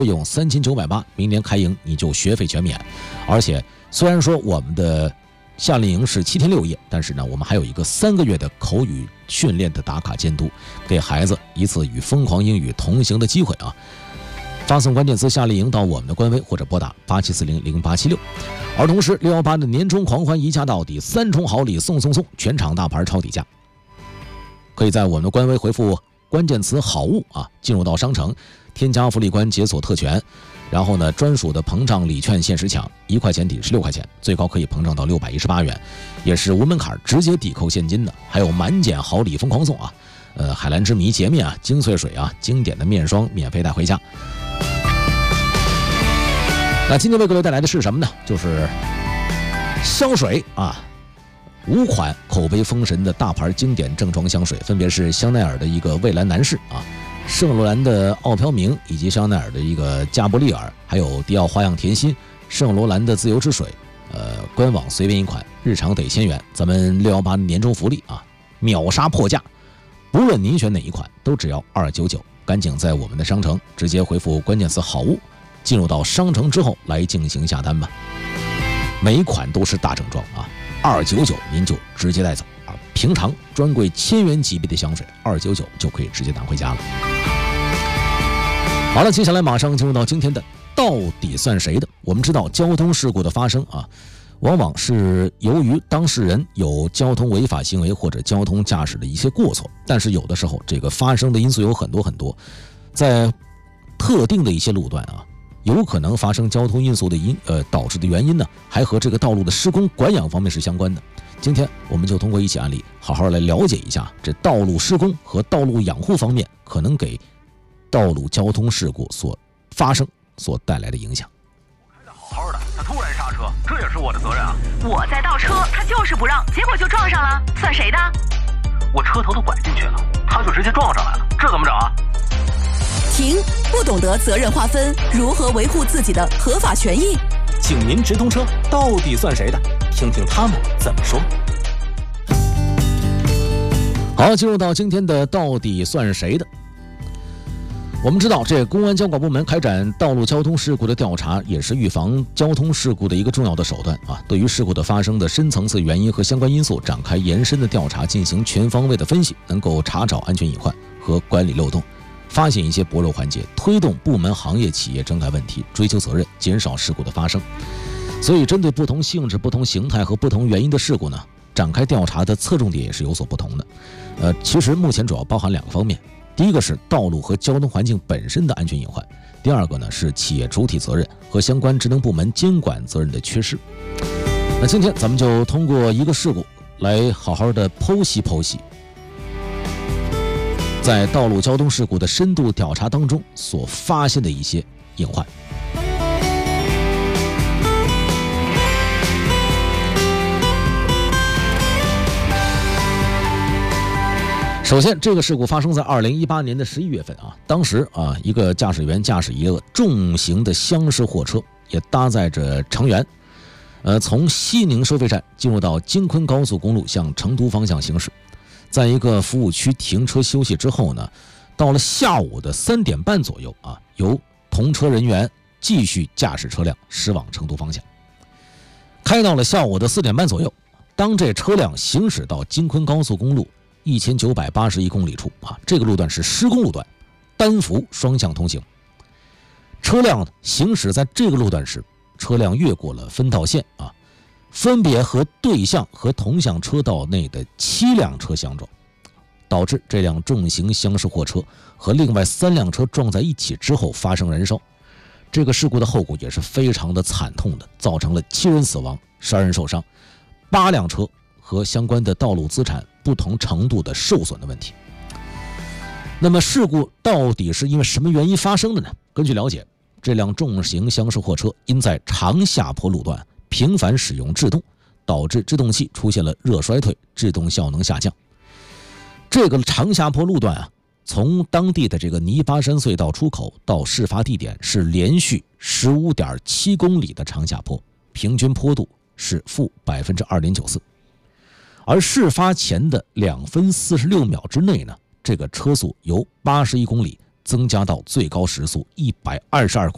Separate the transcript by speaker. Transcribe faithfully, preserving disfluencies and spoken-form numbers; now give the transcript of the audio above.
Speaker 1: 费用三千九百八，明年开营你就学费全免。而且虽然说我们的夏令营是七天六夜，但是呢，我们还有一个三个月的口语训练的打卡监督，给孩子一次与疯狂英语同行的机会啊！发送关键词夏令营到我们的官微或者拨打八七四零零八七六。而同时六一八的年终狂欢一价到底，三重好礼送送送，全场大牌超底价。可以在我们的官微回复关键词好物啊，进入到商城，添加福利关解锁特权。然后呢，专属的膨胀礼券限时抢，一块钱抵十六块钱，最高可以膨胀到六百一十八元，也是无门槛直接抵扣现金的。还有满减好礼疯狂送啊，呃，海蓝之谜洁面啊，精粹水啊，经典的面霜免费带回家。那今天为各位带来的是什么呢？就是香水啊，五款口碑封神的大牌经典正装香水，分别是香奈儿的一个蔚蓝男士啊。圣罗兰的奥飘明，以及香奈儿的一个加布利尔，还有迪奥花样甜心，圣罗兰的自由之水，呃，官网随便一款，日常得千元。咱们六一八年终福利啊，秒杀破价，不论您选哪一款，都只要二九九。赶紧在我们的商城直接回复关键词好物，进入到商城之后来进行下单吧。每一款都是大整装啊，二九九您就直接带走啊。平常专柜千元级别的香水，二九九就可以直接拿回家了。好了，接下来马上进入到今天的到底算谁的。我们知道交通事故的发生啊，往往是由于当事人有交通违法行为或者交通驾驶的一些过错，但是有的时候这个发生的因素有很多很多，在特定的一些路段啊，有可能发生交通因素的因呃导致的原因呢，还和这个道路的施工管养方面是相关的。今天我们就通过一起案例，好好来了解一下这道路施工和道路养护方面可能给道路交通事故所发生所带来的影响。
Speaker 2: 开得好好的，他突然刹车，这也是我的责任啊！
Speaker 3: 我在倒车，他就是不让，结果就撞上了，算谁的？
Speaker 2: 我车头都拐进去了，他就直接撞上来了，这怎么整啊？
Speaker 4: 停！不懂得责任划分，如何维护自己的合法权益？
Speaker 5: 请您直通车，到底算谁的？听听他们怎么说。
Speaker 1: 好，进入到今天的到底算谁的。我们知道，这公安交管部门开展道路交通事故的调查，也是预防交通事故的一个重要的手段啊。对于事故的发生的深层次原因和相关因素展开延伸的调查，进行全方位的分析，能够查找安全隐患和管理漏洞，发现一些薄弱环节，推动部门、行业、企业整改问题，追究责任，减少事故的发生。所以，针对不同性质、不同形态和不同原因的事故呢，展开调查的侧重点也是有所不同的。呃，其实目前主要包含两个方面。第一个是道路和交通环境本身的安全隐患，第二个呢是企业主体责任和相关职能部门监管责任的缺失。那今天咱们就通过一个事故来好好的剖析剖析，在道路交通事故的深度调查当中所发现的一些隐患。首先，这个事故发生在二零一八年的十一月份啊。当时啊，一个驾驶员驾驶一个重型的厢式货车，也搭载着成员，呃，从西宁收费站进入到京昆高速公路向成都方向行驶。在一个服务区停车休息之后呢，到了下午的三点半左右啊，由同车人员继续驾驶车辆驶往成都方向。开到了下午的四点半左右，当这车辆行驶到京昆高速公路一千九百八十一公里处啊，这个路段是施工路段，单幅双向通行。车辆行驶在这个路段时，车辆越过了分道线啊，分别和对向和同向车道内的七辆车相撞，导致这辆重型厢式货车和另外三辆车撞在一起之后发生燃烧。这个事故的后果也是非常的惨痛的，造成了七人死亡，十二人受伤，八辆车和相关的道路资产不同程度的受损的问题。那么事故到底是因为什么原因发生的呢？根据了解，这辆重型厢式货车因在长下坡路段频繁使用制动，导致制动器出现了热衰退，制动效能下降。这个长下坡路段啊，从当地的这个泥巴山隧道出口到事发地点是连续 十五点七公里的长下坡，平均坡度是负 百分之二点九四。而事发前的两分四十六秒之内呢，这个车速由八十一公里增加到最高时速一百二十二公里。